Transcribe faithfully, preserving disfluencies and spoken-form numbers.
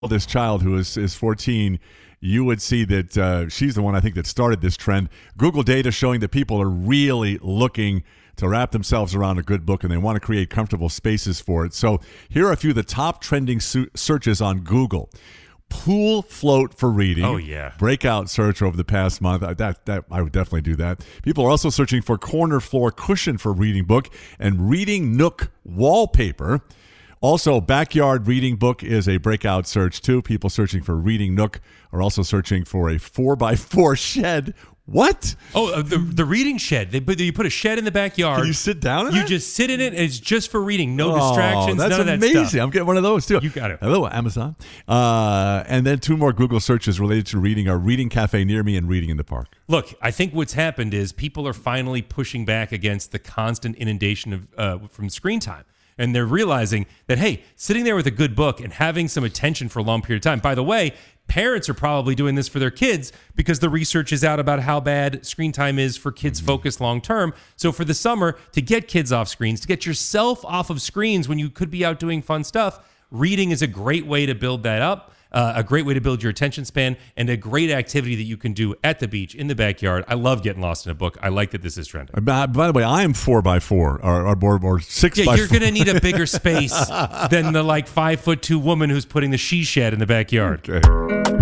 This child who is, is fourteen, you would see that uh, she's the one, I think, that started this trend. Google data showing that people are really looking to wrap themselves around a good book, and they want to create comfortable spaces for it. So here are a few of the top trending su- searches on Google. Pool float for reading. Oh, yeah. Breakout search over the past month. That that I would definitely do that. People are also searching for corner floor cushion for reading book and reading nook wallpaper. Also, backyard reading book is a breakout search, too. People searching for reading nook are also searching for a four by four shed. What? Oh, uh, the the reading shed. They put, you put a shed in the backyard. Can you sit down in You it? just sit in it, and it's just for reading. No Oh, distractions, that's none of that amazing. stuff. I'm getting one of those, too. You got it. Hello, Amazon. Uh, and then two more Google searches related to reading are Reading Cafe Near Me and Reading in the Park. Look, I think what's happened is people are finally pushing back against the constant inundation of uh, from screen time. And they're realizing that, hey, sitting there with a good book and having some attention for a long period of time. By the way, parents are probably doing this for their kids because the research is out about how bad screen time is for kids mm-hmm. focused long term. So for the summer, to get kids off screens, to get yourself off of screens when you could be out doing fun stuff, reading is a great way to build that up. Uh, a great way to build your attention span, and a great activity that you can do at the beach, in the backyard. I love getting lost in a book. I like that this is trending. By, by the way, I am four by four, or, or, or, or six yeah, by you're four. going to need a bigger space than the like five foot two woman who's putting the she shed in the backyard. Okay.